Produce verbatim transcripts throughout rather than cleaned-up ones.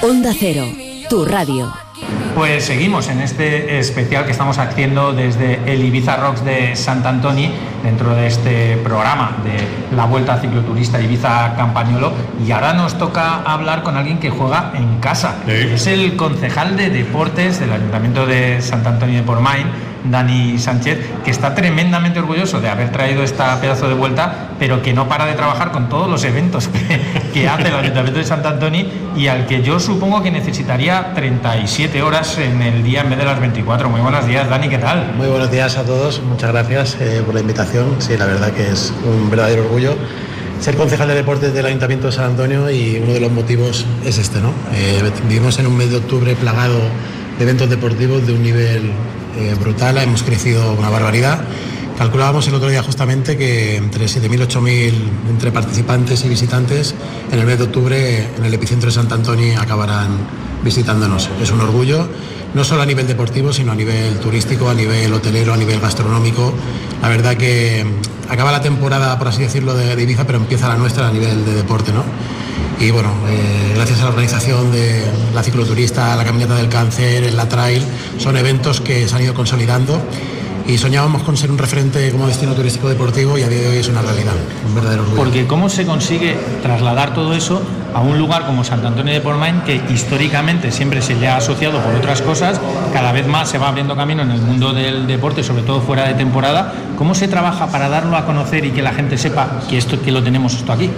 Onda Cero, tu radio. Pues seguimos en este especial que estamos haciendo desde el Ibiza Rocks de Sant Antoni, dentro de este programa de la Vuelta Cicloturista Ibiza Campagnolo, y ahora nos toca hablar con alguien que juega en casa. Sí. Es el concejal de deportes del Ayuntamiento de Sant Antoni de Portmany, Dani Sánchez, que está tremendamente orgulloso de haber traído esta pedazo de vuelta, pero que no para de trabajar con todos los eventos que, que hace el Ayuntamiento de Sant Antoni, y al que yo supongo que necesitaría treinta y siete horas en el día en vez de las veinticuatro. Muy buenos días, Dani, ¿qué tal? Muy buenos días a todos, muchas gracias eh, por la invitación. Sí, la verdad que es un verdadero orgullo ser concejal de deportes del Ayuntamiento de San Antonio, y uno de los motivos es este, ¿no? Eh, vivimos en un mes de octubre plagado de eventos deportivos de un nivel eh, brutal, hemos crecido una barbaridad. Calculábamos el otro día justamente que entre siete mil y ocho mil entre participantes y visitantes en el mes de octubre en el epicentro de Sant Antoni acabarán visitándonos. Es un orgullo, no solo a nivel deportivo, sino a nivel turístico, a nivel hotelero, a nivel gastronómico. La verdad que acaba la temporada, por así decirlo, de, de Ibiza, pero empieza la nuestra a nivel de deporte, ¿no? Y bueno, eh, gracias a la organización de la cicloturista, la caminata del cáncer, el La Trail, son eventos que se han ido consolidando, y soñábamos con ser un referente como destino turístico deportivo, y a día de hoy es una realidad, un verdadero orgullo. Porque ¿cómo se consigue trasladar todo eso a un lugar como Sant Antoni de Portmany, que históricamente siempre se le ha asociado por otras cosas, cada vez más se va abriendo camino en el mundo del deporte, sobre todo fuera de temporada? ¿Cómo se trabaja para darlo a conocer y que la gente sepa que esto, que lo tenemos esto aquí?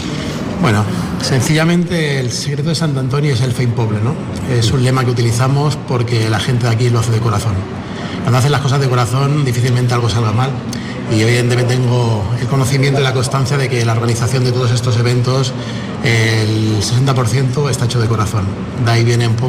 Bueno, sencillamente el secreto de Sant Antoni es el Feim Poble, ¿no? Es un lema que utilizamos porque la gente de aquí lo hace de corazón. Cuando hacen las cosas de corazón, difícilmente algo salga mal. Y evidentemente tengo el conocimiento y la constancia de que la organización de todos estos eventos, el sesenta por ciento está hecho de corazón. De ahí viene un poco